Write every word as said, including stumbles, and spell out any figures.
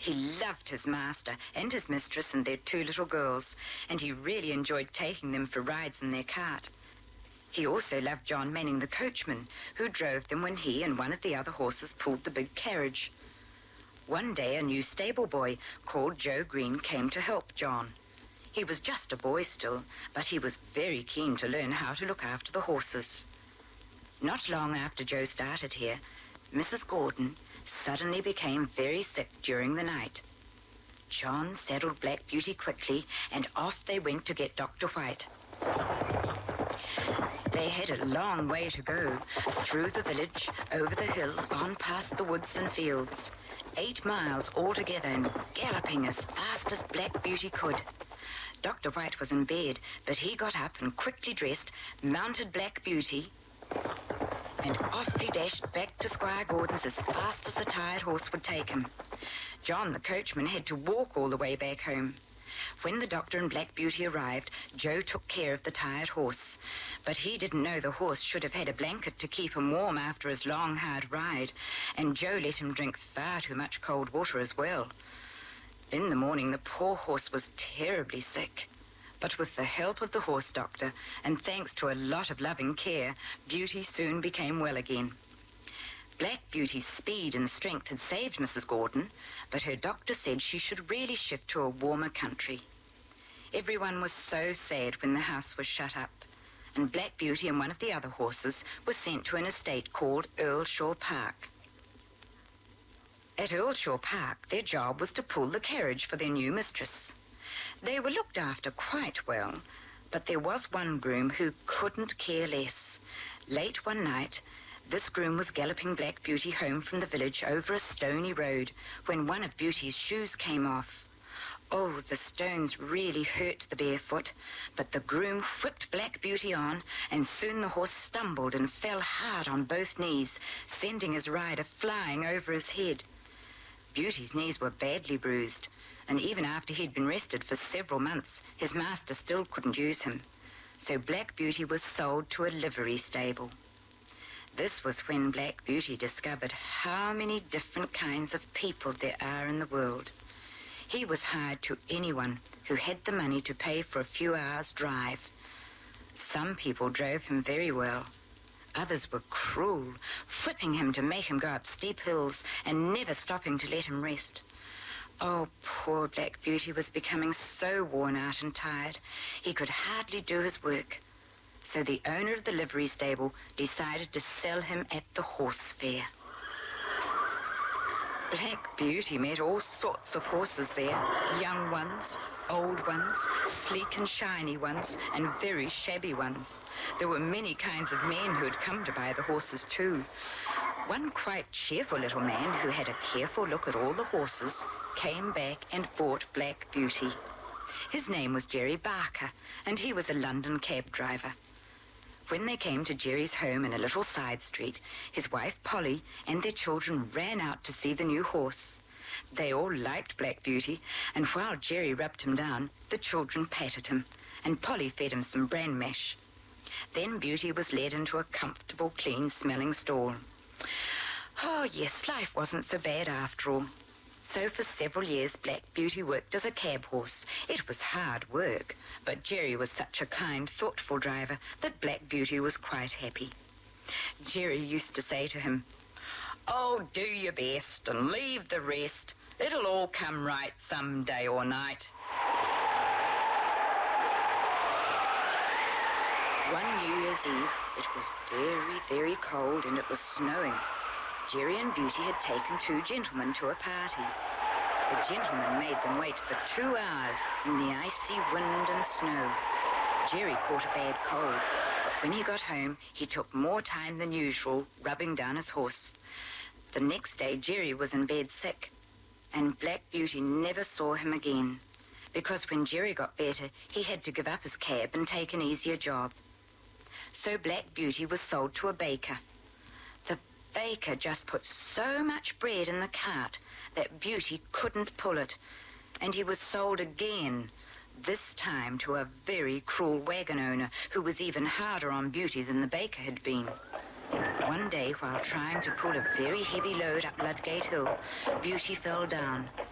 He loved his master and his mistress and their two little girls, and he really enjoyed taking them for rides in their cart. He also loved John Manning, the coachman, who drove them when he and one of the other horses pulled the big carriage. One day, a new stable boy called Joe Green came to help John. He was just a boy still, but he was very keen to learn how to look after the horses. Not long after Joe started here, Missus Gordon suddenly became very sick during the night. John saddled Black Beauty quickly, and off they went to get Doctor White. They had a long way to go, through the village, over the hill, on past the woods and fields. Eight miles altogether, and galloping as fast as Black Beauty could. Doctor White was in bed, but he got up and quickly dressed, mounted Black Beauty, and off he dashed back to Squire Gordon's as fast as the tired horse would take him. John, the coachman, had to walk all the way back home. When the doctor and Black Beauty arrived, Joe took care of the tired horse. But he didn't know the horse should have had a blanket to keep him warm after his long, hard ride, and Joe let him drink far too much cold water as well. In the morning, the poor horse was terribly sick. But with the help of the horse doctor, and thanks to a lot of loving care, Beauty soon became well again. Black Beauty's speed and strength had saved Missus Gordon, but her doctor said she should really shift to a warmer country. Everyone was so sad when the house was shut up, and Black Beauty and one of the other horses were sent to an estate called Earlshaw Park. At Earlshaw Park, their job was to pull the carriage for their new mistress. They were looked after quite well, but there was one groom who couldn't care less. Late one night, this groom was galloping Black Beauty home from the village over a stony road when one of Beauty's shoes came off. Oh, the stones really hurt the barefoot, but the groom whipped Black Beauty on, and soon the horse stumbled and fell hard on both knees, sending his rider flying over his head. Beauty's knees were badly bruised, and even after he'd been rested for several months, his master still couldn't use him. So Black Beauty was sold to a livery stable. This was when Black Beauty discovered how many different kinds of people there are in the world. He was hired to anyone who had the money to pay for a few hours' drive. Some people drove him very well. Others were cruel, whipping him to make him go up steep hills and never stopping to let him rest. Oh, poor Black Beauty was becoming so worn out and tired, he could hardly do his work. So the owner of the livery stable decided to sell him at the horse fair. Black Beauty met all sorts of horses there, young ones, old ones, sleek and shiny ones, and very shabby ones. There were many kinds of men who had come to buy the horses too. One quite cheerful little man who had a careful look at all the horses came back and bought Black Beauty. His name was Jerry Barker, and he was a London cab driver. When they came to Jerry's home in a little side street, his wife Polly and their children ran out to see the new horse. They all liked Black Beauty, and while Jerry rubbed him down, the children patted him, and Polly fed him some bran mash. Then Beauty was led into a comfortable, clean-smelling stall. Oh, yes, life wasn't so bad after all. So for several years, Black Beauty worked as a cab horse. It was hard work, but Jerry was such a kind, thoughtful driver that Black Beauty was quite happy. Jerry used to say to him, "Oh, do your best and leave the rest. It'll all come right some day or night." One New Year's Eve, it was very, very cold and it was snowing. Jerry and Beauty had taken two gentlemen to a party. The gentleman made them wait for two hours in the icy wind and snow. Jerry caught a bad cold, but when he got home, he took more time than usual rubbing down his horse. The next day, Jerry was in bed sick, and Black Beauty never saw him again, because when Jerry got better, he had to give up his cab and take an easier job. So Black Beauty was sold to a baker. The baker just put so much bread in the cart that Beauty couldn't pull it, and he was sold again, this time to a very cruel wagon owner who was even harder on Beauty than the baker had been. One day, while trying to pull a very heavy load up Ludgate Hill, Beauty fell down,